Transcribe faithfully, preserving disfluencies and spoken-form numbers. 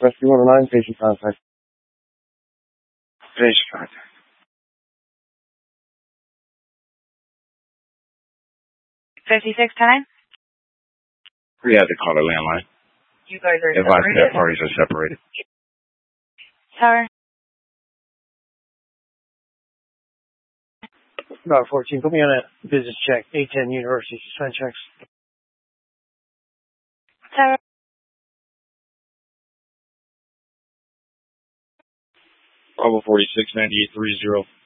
Rescue one oh nine, patient contact. Patient contact. fifty-six ten? We had to call the landline. You guys are Advise separated? that parties are separated. Tower? About fourteen, put me on a business check. eight ten University, sign checks. Tower? Bravo forty-six, ninety-eight thirty.